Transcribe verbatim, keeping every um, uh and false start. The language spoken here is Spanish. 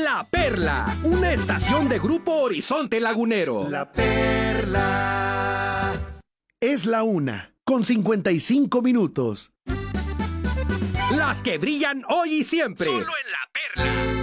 La Perla, una estación de Grupo Horizonte Lagunero. La Perla. Es la una, con cincuenta y cinco minutos. Las que brillan hoy y siempre. Solo en La Perla.